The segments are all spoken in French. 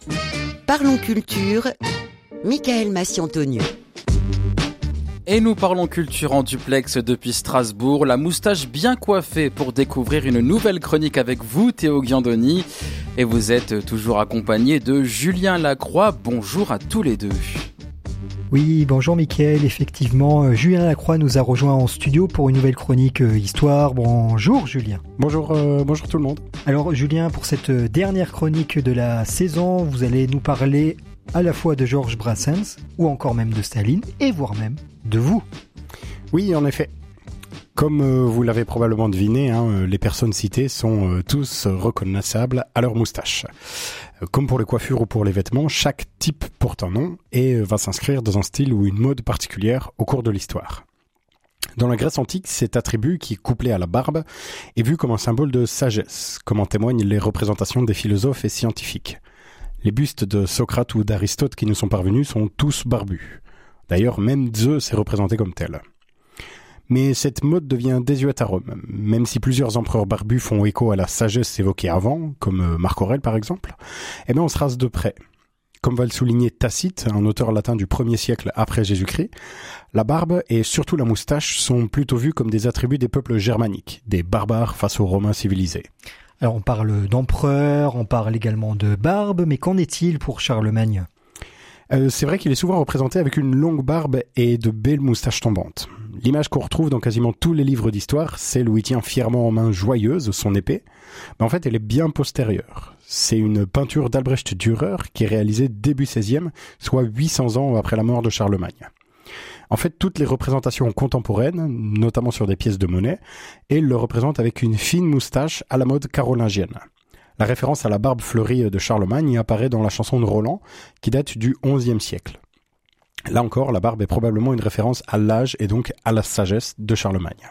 Parlons culture, Michael Massiantonieu. Et nous parlons culture en duplex depuis Strasbourg, la moustache bien coiffée pour découvrir une nouvelle chronique avec vous, Théo Ghiandoni. Et vous êtes toujours accompagné de Julien Lacroix. Bonjour à tous les deux. Oui, bonjour Mickaël, effectivement, Julien Lacroix nous a rejoint en studio pour une nouvelle chronique Histoire. Bonjour Julien. Bonjour tout le monde. Alors Julien, pour cette dernière chronique de la saison, vous allez nous parler à la fois de Georges Brassens, ou encore même de Staline, et voire même de vous. Oui, en effet. Comme vous l'avez probablement deviné, les personnes citées sont tous reconnaissables à leur moustache. Comme pour les coiffures ou pour les vêtements, chaque type porte un nom et va s'inscrire dans un style ou une mode particulière au cours de l'histoire. Dans la Grèce antique, cet attribut, qui est couplé à la barbe, est vu comme un symbole de sagesse, comme en témoignent les représentations des philosophes et scientifiques. Les bustes de Socrate ou d'Aristote qui nous sont parvenus sont tous barbus. D'ailleurs, même Zeus est représenté comme tel. Mais cette mode devient désuète à Rome, même si plusieurs empereurs barbus font écho à la sagesse évoquée avant, comme Marc Aurèle par exemple, on se rase de près. Comme va le souligner Tacite, un auteur latin du 1er siècle après Jésus-Christ, la barbe et surtout la moustache sont plutôt vus comme des attributs des peuples germaniques, des barbares face aux Romains civilisés. Alors on parle d'empereur, on parle également de barbe, mais qu'en est-il pour Charlemagne ? C'est vrai qu'il est souvent représenté avec une longue barbe et de belles moustaches tombantes. L'image qu'on retrouve dans quasiment tous les livres d'histoire, celle où il tient fièrement en main joyeuse son épée, en fait elle est bien postérieure. C'est une peinture d'Albrecht Dürer qui est réalisée début 16e, soit 800 ans après la mort de Charlemagne. En fait, toutes les représentations contemporaines, notamment sur des pièces de monnaie, elles le représentent avec une fine moustache à la mode carolingienne. La référence à la barbe fleurie de Charlemagne apparaît dans la chanson de Roland, qui date du XIe siècle. Là encore, la barbe est probablement une référence à l'âge et donc à la sagesse de Charlemagne.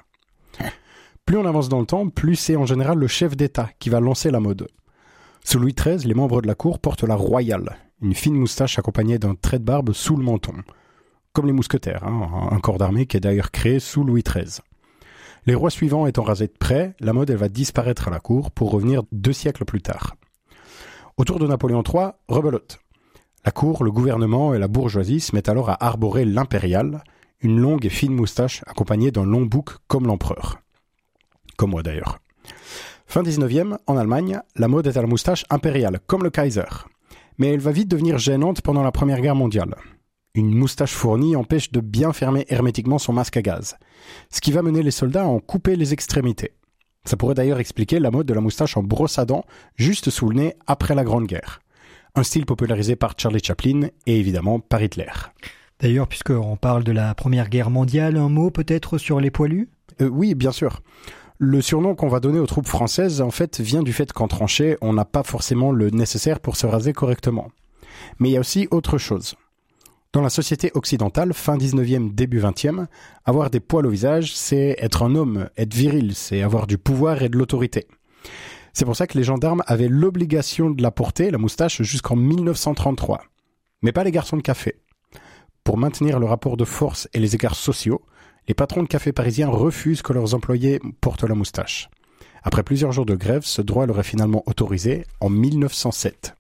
Plus on avance dans le temps, plus c'est en général le chef d'État qui va lancer la mode. Sous Louis XIII, les membres de la cour portent la royale, une fine moustache accompagnée d'un trait de barbe sous le menton. Comme les mousquetaires, un corps d'armée qui est d'ailleurs créé sous Louis XIII. Les rois suivants étant rasés de près, la mode elle va disparaître à la cour pour revenir 2 siècles plus tard. Autour de Napoléon III, rebelote. La cour, le gouvernement et la bourgeoisie se mettent alors à arborer l'impériale, une longue et fine moustache accompagnée d'un long bouc comme l'empereur. Comme moi d'ailleurs. Fin 19e, en Allemagne, la mode est à la moustache impériale, comme le Kaiser. Mais elle va vite devenir gênante pendant la Première Guerre mondiale. Une moustache fournie empêche de bien fermer hermétiquement son masque à gaz, ce qui va mener les soldats à en couper les extrémités. Ça pourrait d'ailleurs expliquer la mode de la moustache en brosse à dents juste sous le nez après la Grande Guerre. Un style popularisé par Charlie Chaplin et évidemment par Hitler. D'ailleurs, puisqu'on parle de la Première Guerre mondiale, un mot peut-être sur les poilus ? Oui, bien sûr. Le surnom qu'on va donner aux troupes françaises, en fait, vient du fait qu'en tranchée, on n'a pas forcément le nécessaire pour se raser correctement. Mais il y a aussi autre chose. Dans la société occidentale, fin 19e, début 20e, avoir des poils au visage, c'est être un homme, être viril, c'est avoir du pouvoir et de l'autorité. C'est pour ça que les gendarmes avaient l'obligation de la porter, la moustache, jusqu'en 1933. Mais pas les garçons de café. Pour maintenir le rapport de force et les écarts sociaux, les patrons de café parisiens refusent que leurs employés portent la moustache. Après plusieurs jours de grève, ce droit leur est finalement autorisé en 1907.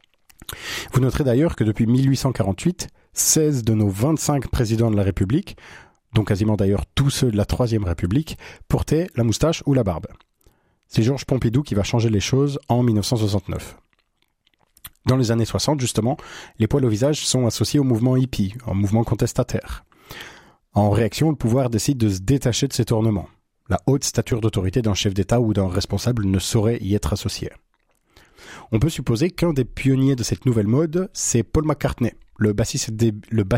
Vous noterez d'ailleurs que depuis 1848, 16 de nos 25 présidents de la République, dont quasiment d'ailleurs tous ceux de la Troisième République, portaient la moustache ou la barbe. C'est Georges Pompidou qui va changer les choses en 1969. Dans les années 60, justement, les poils au visage sont associés au mouvement hippie, un mouvement contestataire. En réaction, le pouvoir décide de se détacher de cet ornement. La haute stature d'autorité d'un chef d'État ou d'un responsable ne saurait y être associée. On peut supposer qu'un des pionniers de cette nouvelle mode, c'est Paul McCartney, le bassiste des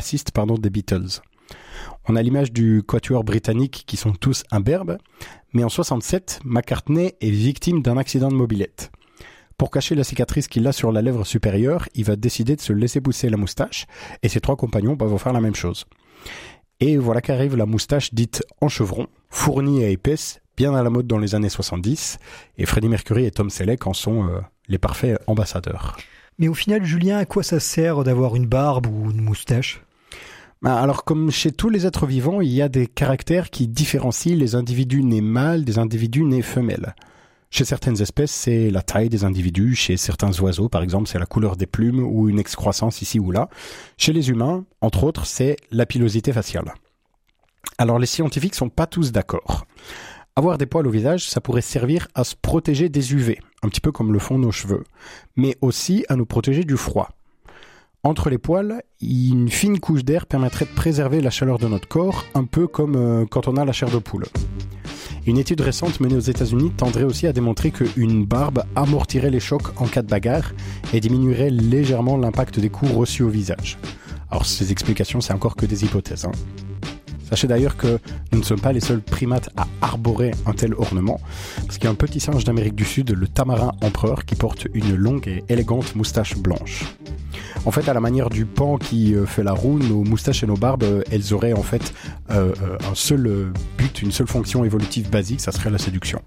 Beatles. On a l'image du quatuor britannique qui sont tous imberbes, mais en 67, McCartney est victime d'un accident de mobilette. Pour cacher la cicatrice qu'il a sur la lèvre supérieure, il va décider de se laisser pousser la moustache, et ses 3 compagnons vont faire la même chose. Et voilà qu'arrive la moustache dite en chevron, fournie et épaisse, bien à la mode dans les années 70, et Freddie Mercury et Tom Selleck en sont les parfaits ambassadeurs. Mais au final, Julien, à quoi ça sert d'avoir une barbe ou une moustache ? Alors, comme chez tous les êtres vivants, il y a des caractères qui différencient les individus nés mâles des individus nés femelles. Chez certaines espèces, c'est la taille des individus. Chez certains oiseaux, par exemple, c'est la couleur des plumes ou une excroissance ici ou là. Chez les humains, entre autres, c'est la pilosité faciale. Alors les scientifiques sont pas tous d'accord. Avoir des poils au visage, ça pourrait servir à se protéger des UV, un petit peu comme le font nos cheveux, mais aussi à nous protéger du froid. Entre les poils, une fine couche d'air permettrait de préserver la chaleur de notre corps, un peu comme quand on a la chair de poule. Une étude récente menée aux États-Unis tendrait aussi à démontrer qu'une barbe amortirait les chocs en cas de bagarre et diminuerait légèrement l'impact des coups reçus au visage. Alors ces explications, c'est encore que des hypothèses. Sachez d'ailleurs que nous ne sommes pas les seuls primates à arborer un tel ornement, parce qu'il y a un petit singe d'Amérique du Sud, le tamarin empereur, qui porte une longue et élégante moustache blanche. En fait, à la manière du pan qui fait la roue, nos moustaches et nos barbes, elles auraient en fait un seul but, une seule fonction évolutive basique, ça serait la séduction.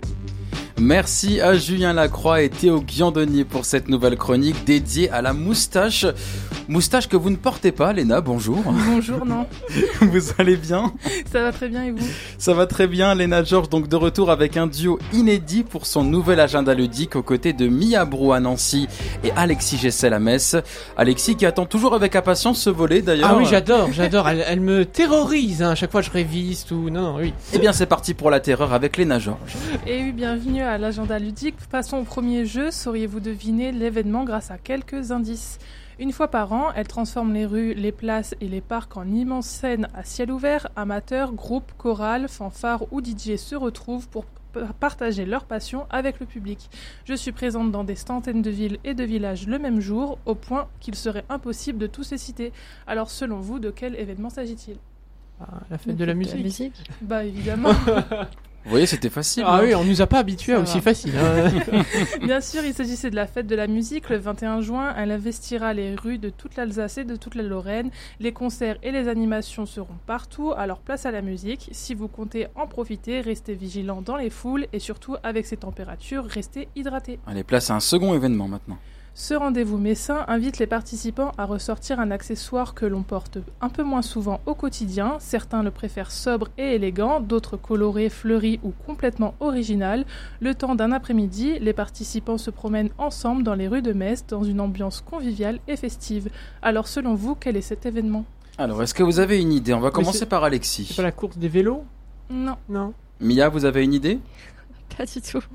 Merci à Julien Lacroix et Théo Guiandoni pour cette nouvelle chronique dédiée à la moustache. Moustache que vous ne portez pas, Léna, bonjour. Bonjour, non. Vous allez bien ? Ça va très bien et vous ? Ça va très bien, Léna Georges, donc de retour avec un duo inédit pour son nouvel agenda ludique aux côtés de Mia Brou à Nancy et Alexis Gessel à Metz. Alexis qui attend toujours avec impatience ce volet d'ailleurs. Ah oui, j'adore. Elle me terrorise, hein. À chaque fois je révise tout. Non, oui. Eh bien c'est parti pour la terreur avec Léna Georges. Et oui, bienvenue à l'agenda ludique. Passons au premier jeu. Sauriez-vous deviner l'événement grâce à quelques indices ? Une fois par an, elle transforme les rues, les places et les parcs en immenses scènes à ciel ouvert. Amateurs, groupes, chorales, fanfares ou DJ se retrouvent pour partager leur passion avec le public. Je suis présente dans des centaines de villes et de villages le même jour, au point qu'il serait impossible de tous les citer. Alors selon vous, de quel événement s'agit-il ? La fête de la musique. Bah évidemment. Vous voyez, c'était facile. Ah oui, on nous a pas habitués à aussi facile. Hein. Bien sûr, il s'agissait de la fête de la musique. Le 21 juin, elle investira les rues de toute l'Alsace et de toute la Lorraine. Les concerts et les animations seront partout, alors place à la musique. Si vous comptez en profiter, restez vigilants dans les foules et surtout, avec ces températures, restez hydratés. Allez, place à un second événement maintenant. Ce rendez-vous messin invite les participants à ressortir un accessoire que l'on porte un peu moins souvent au quotidien. Certains le préfèrent sobre et élégant, d'autres coloré, fleuri ou complètement original. Le temps d'un après-midi, les participants se promènent ensemble dans les rues de Metz dans une ambiance conviviale et festive. Alors selon vous, quel est cet événement ? Alors, est-ce que vous avez une idée ? On va commencer par Alexis. C'est pas la course des vélos ? Non. Mia, vous avez une idée ? Pas du tout.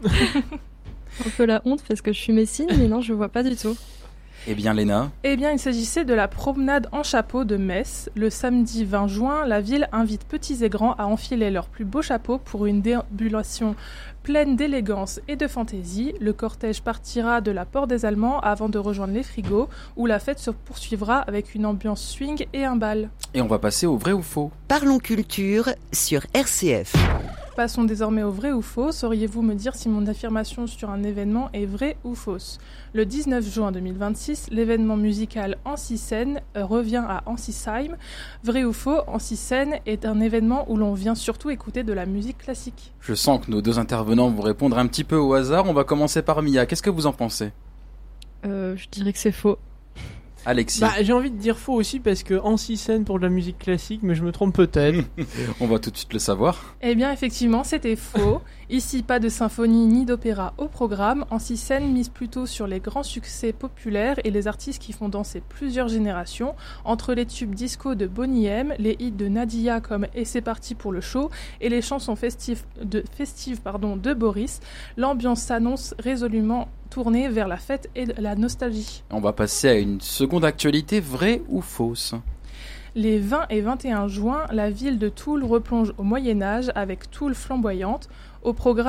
Un peu la honte parce que je suis messine, mais non, je vois pas du tout. Eh bien, Léna ? Eh bien, il s'agissait de la promenade en chapeau de Metz. Le samedi 20 juin, la ville invite petits et grands à enfiler leurs plus beaux chapeaux pour une déambulation pleine d'élégance et de fantaisie. Le cortège partira de la Porte des Allemands avant de rejoindre les frigos, où la fête se poursuivra avec une ambiance swing et un bal. Et on va passer au vrai ou faux. Parlons culture sur RCF. Passons désormais au vrai ou faux. Sauriez-vous me dire si mon affirmation sur un événement est vraie ou fausse ? Le 19 juin 2026, l'événement musical Ancy-Seine revient à Ancy-Seim. Vrai ou faux, Ancy-Seine est un événement où l'on vient surtout écouter de la musique classique. Je sens que nos deux intervenants vont répondre un petit peu au hasard. On va commencer par Mia. Qu'est-ce que vous en pensez ? Je dirais que c'est faux. Alexis. J'ai envie de dire faux aussi parce que Ancy-Seine pour de la musique classique, mais je me trompe peut-être. On va tout de suite le savoir. Eh bien, effectivement, c'était faux. Ici, pas de symphonie ni d'opéra au programme. Ancy-Seine mise plutôt sur les grands succès populaires et les artistes qui font danser plusieurs générations. Entre les tubes disco de Boney M, les hits de Nadia comme « Et c'est parti pour le show » et les chansons festives de Boris, l'ambiance s'annonce résolument tournée vers la fête et la nostalgie. On va passer à une seconde actualité, vraie ou fausse ? Les 20 et 21 juin, la ville de Toul replonge au Moyen-Âge avec Toul flamboyante. Au programme